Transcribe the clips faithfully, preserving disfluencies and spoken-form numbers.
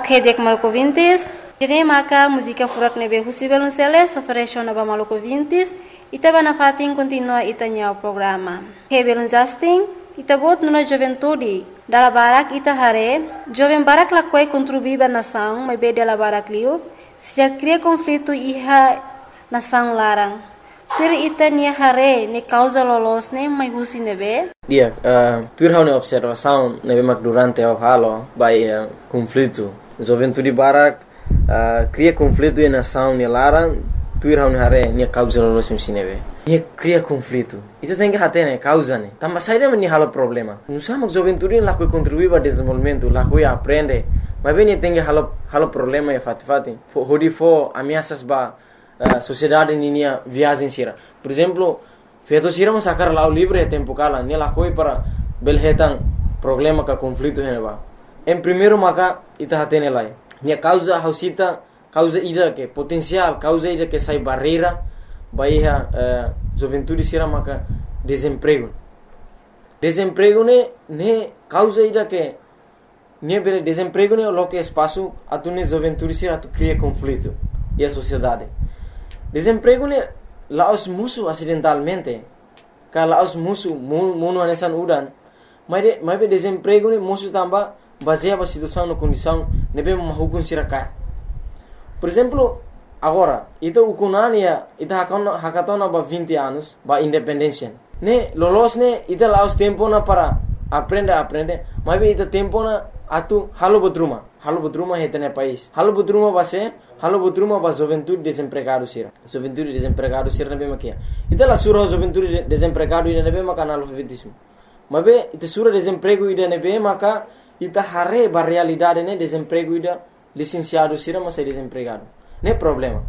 Ok, dek maluco vintis. Jadi maka música furak nebe husi belunceles ofereció nova maluco vintis. Ita bana fatin continua itanya o programa. Ok, belun Justin. Ita bot nuna juventude. Dala barak ita hare. Joven barak la quai contribuiba nação, mas be dela barak liu. Se já cria conflito iha nação larang. Tur ita nia hare ne causa lolos ne mai husi nebe. Dia, uh, tur hau ne observação nebe mak durante o halo by uh, conflito. Juventude barak uh, cria conflito e nação ne larang. Tur hau ne hare nia causa lolos ne nebe. Nia cria conflito. Ita tem que hate ne causa ne. Tamba saída men halo problema. Não sabe juventude lá que contribui para desenvolvimento, lá que aprende. Mas bem tem que halo halo problema e fat fati. Hodi fo ameaças ba Uh, sociedade ninia viagem sira. Por exemplo, feito sira mo sacar lá o livre tempo kala, ne la koi para belhetan problema ka conflito heneba. Em primeiro maka ita hatene lai. Ne causa hausita, causa ida que potencial, causa ida que sai barreira, baiha uh, juventude sira maka desemprego. Desemprego ne ne causa ida que ne bele desemprego ne lo que espaço atune juventude sira atu cria conflito e a sociedade. Desemprego ne laos musuh acidentalmente. Kalau laos musuh munu anesan udan. Mas de mas be desemprego ne musuh tamba baseia ba situação no condição nebe mahukun sirakat. Por exemplo, agora, ita ukunania ita hakona hakatona ba vinte anos ba independência. Ne lolos ne ita laos tempo na para aprende aprende, mas be ita tempo na atu halo bodruma. Halo bodruma hetene país. Halo bodruma base halo bodruma ba juventude desempregado sira. Juventude desempregado sira nabe makia. Ita la sura juventude desempregado ida nabe maka analfabetismo. Mabe ita sura desemprego ida nabe maka ita hare ba realidade ne desemprego ida licenciado sira mas desempregado. Ne problema.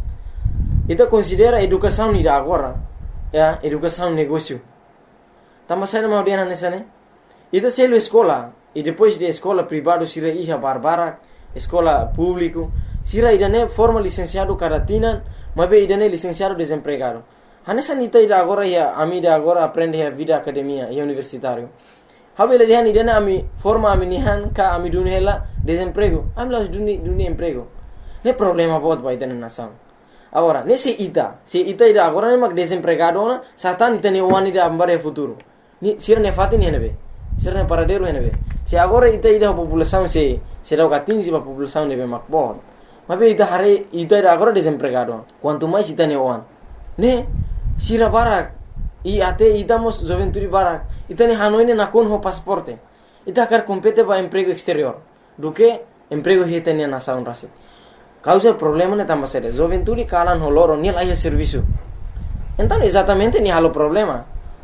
Ita considera educação ida agora, ya, educação negócio. Tamba sai na audiana nessa ne. Ita selo escola e depois de escola privado sira iha barbara, escola público sira idane forma licenciado caratina, mabe idane licenciado desempregado. Hanesa nita ida agora ya amida agora aprende a vida academia e universitário. Habela dihan idane ami forma ami nihan ka ami dunhela desemprego. Amla duni duni emprego. Ne problema bot ba idane nação. Agora, nesse ita, se ita ida agora ne mak desempregado na, satan ita ne wani da ambare futuro. Ni sira ne fatin henebe. Sira ne paradero henebe. Se agora ita ida população se será o atinge a população nebe mak bot. Mas ita hare ita agora desempregado. Quanto mais ita ne on. Ne sira barak e até itamos juventude barak. Ita ne hanoine na con ho pasaporte. Ita quer compete para emprego exterior. Do que emprego hita ne nação rasi. Causa problema ne tamba sere. Juventude kalan holoro ni lá serviço. Então exatamente ni halo problema.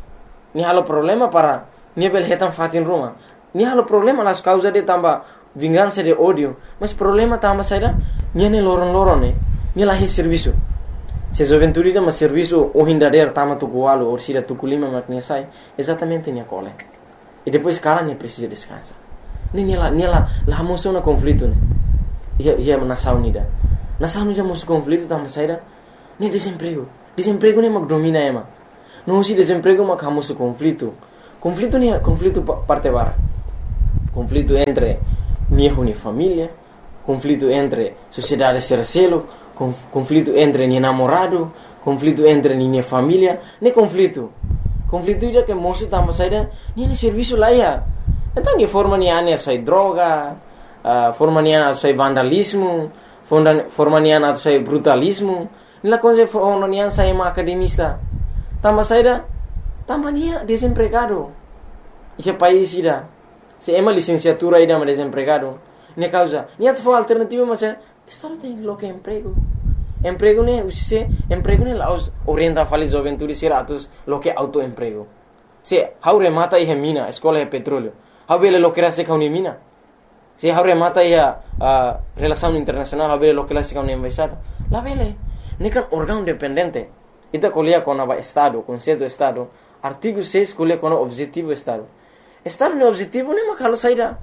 Ni halo problema para ni bel hetan fatin ruma. Ni halo problema las causa de tamba vingança de ódio, mas problema tamba saída niane loron loron ne ni lahi serviço. Se juventude da mas serviço o hindader tama tu gualo ou sira tu kulima makne sai exatamente ni cole. E depois cara ne precisa descansa. Ni ni la ni la la moção na conflito ne. Ia ia nação unida. Nação unida mos conflito tamba saída ni desemprego. Desemprego ne mak domina ema. Não se desemprego mak hamos conflito. Conflito ni conflito parte bara. Conflito entre niho ni família, conflito entre sociedade sercelo, conflito entre ni namorado, conflito entre ni família, ne conflito. Conflito ida que moço tamba saída ni ni serviço lá ia. Então ni forma ni ane sai droga, uh, forma ni ane sai vandalismo, forma ni ane sai brutalismo, ni la coisa forma ni ane sai ma academista. Tamba saída tamba ni desempregado. Esse país ida se ema licenciatura ida mas desempregado. Ne causa, ni atfo alternativa macam estado tem lo que emprego. Emprego ne usise emprego ne laos orienta fali juventude seratus lo que autoemprego. Se haure mata ia mina, escola é petróleo. Habele lo que era se kauni mina. Se haure mata ia uh, relação internacional, habele lo que era se kauni embaixada. La vele, ne kan órgão dependente. Ita colia com o estado, conceito estado, artigo seis colia com o objetivo estado. Estado no objetivo ne makalo saída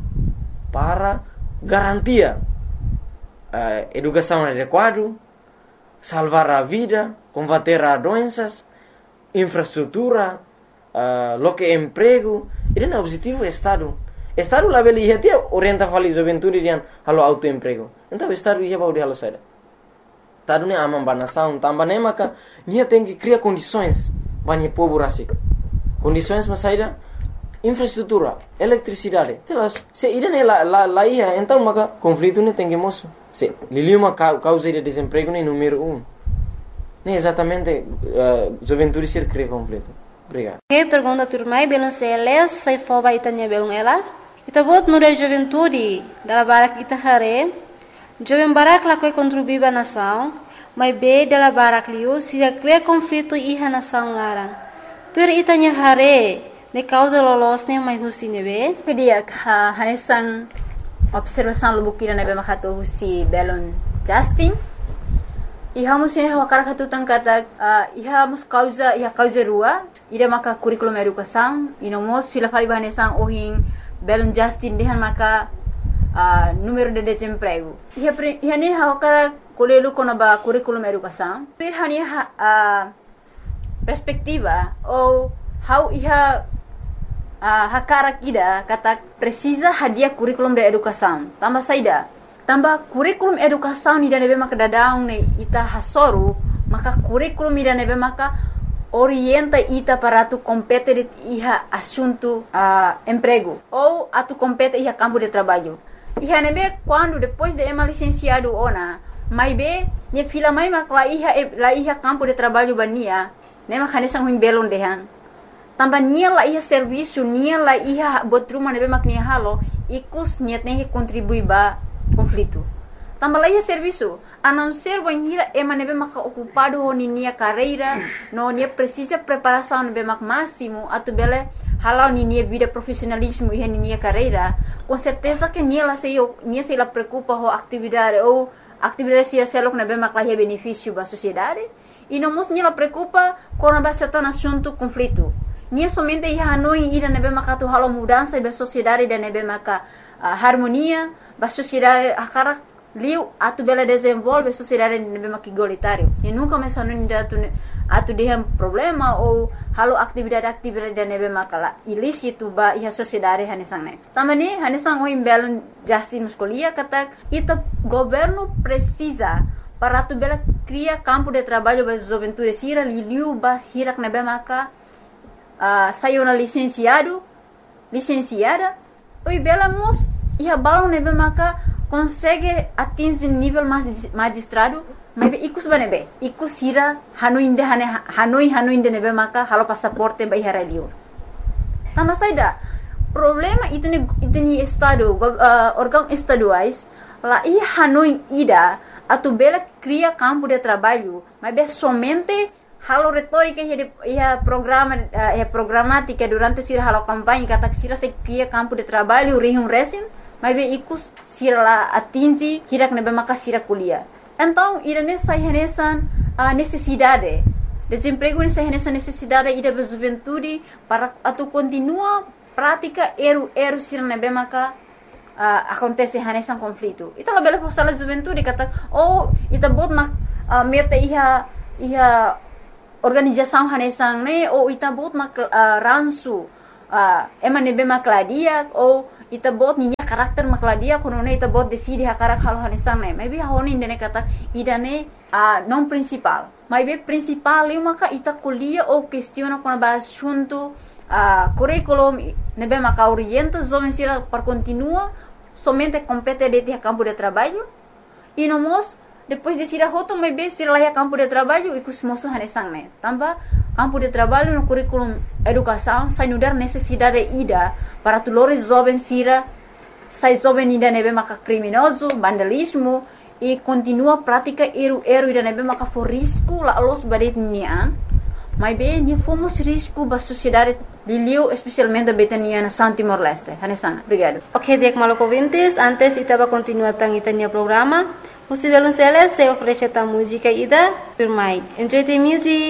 para garantia uh, educação adequada, salvar a vida, combater as doenças, infraestrutura, uh, lo que emprego. Ele é o objetivo do Estado. Estado lá beli ia tia orienta fali juventude rian halo autoemprego. Então estado ia baudi halo saida. Tadu ne amam banasaun tamba ne maka nia tem que criar condições bani povo rasik. Condições mas saida infraestrutura, eletricidade. Telas se ida ne la la la ia então maka conflito ne tem que moço. Se liliu uma causa de desemprego ne número um. Ne exatamente uh, juventude ser cria conflito. Obrigado. Que pergunta turmai belum seles sai foba itanya belum ela. Ita bot no da juventude da barak ita hare. Jovem barak la koi contribuir ba nação, mas be da barak liu se cria conflito iha nação larang. Tur itanya hare ne causa lolos ne mai husi ne be. Pedia ha hanesang observação lubukira ne be makato husi belon Justin. Iha musin hawa karakatu tangkata uh, iha mus causa iha causa rua ida maka curriculum educação ino mos fila fali banesang ohin belon Justin dehan maka uh, número de desemprego iha pre, iha ni hawa kara kolelu kono ba curriculum educação per hani ha, uh, perspectiva ou how iha uh, hakara ida kata precisa hadia curriculum de educação tambah saida tambah kurikulum educação ni nebe maka dadaung ne ita hasoru maka kurikulum ni nebe maka orienta ita para tu compete iha assunto uh, emprego ou atu compete iha campo de trabalho iha nebe quando depois de ema licenciado ona mai be ne fila mai maka la iha la iha campo de trabalho bania ne maka ne sang belon dehan tambah nia la iha serviço nia la iha botruma nebe maka nia halo ikus niat ne contribui ba conflito. Tambah lagi serviço, a não ser banhira ema nebe maka ocupado ho nia carreira, no nia precisa preparação nebe mak máximo, atu bele halau nia vida profissionalismo e nia carreira, com certeza que nia la sei nia sei la preocupa ho atividade ou atividade sia selok nebe mak lahi benefício ba sociedade, e não mos nia la preocupa com a certain assunto conflito. Nia somente ia hanoi ida nebe maka tu halau mudança ba sociedade da nebe maka uh, harmonia ba sociedade akara liu atu bela desenvolve sociedade nebe maki igualitário e nunca me sanu inda atu atu dehem problema ou halo atividade atividade da nebe maka ilícito ba ia sociedade hanesang ne tamani hanesang o imbelon Justin muscolia kata ita governo precisa para atu bela cria campo de trabalho ba juventude sira liu ba hirak nebe maka uh, saiu na licenciado licenciada oi bela mos ia balon nebe maka consegue atingir nível magistrado mas ikus banebe ikus hira hanuinde hane hanoi hanuinde nebe maka halo passaporte ba ihara liur tama saida problema itene itene estado uh, órgão estaduais la i hanoi ida atu bela cria campo de trabalho mas be somente halo retórica e a programa e a programática durante sira halo campanha kata sira se cria campo de trabalho rihum resim mas be ikus sira la atingi hirak nebe maka sira kuliah então irane sai renesan a necessidade desemprego nessa renessa necessidade ida be juventude para atu continua prática eru eru sira nebe maka uh, acontece renesan conflito ita la bela força la juventude kata oh ita bot mak uh, meta iha iha organização hanesang ne ou ita bot mak uh, ransu uh, ema nebe makladia ou ita bot ninya karakter makladia kono ne ita bot decide hakarak halo hanesang ne maybe honi ndene kata idane uh, non principal maybe principal eu maka ita kuliah ou questiona kono ba assunto uh, curriculum nebe maka orienta jovem sira para continua somente compete de ter campo de trabalho e no mos depois de sira hoto maybe sira lá campo de trabalho e kus moso hanesang ne tambah campo de trabalho no curriculum educação sai nudar necessidade ida para tulores jovem sira sai jovem ida nebe maka criminoso vandalismo e continua prática eru eru ida nebe maka for risco la los badet nian mas bem ni fomos risco ba sociedade liliu especialmente betania na San Timor Leste hanesang obrigado. Ok, dek maloko vintis antes itaba continua tang itanya programa. Musivelun Celes se oferece ta música ida Pirmai. Enjoy the music.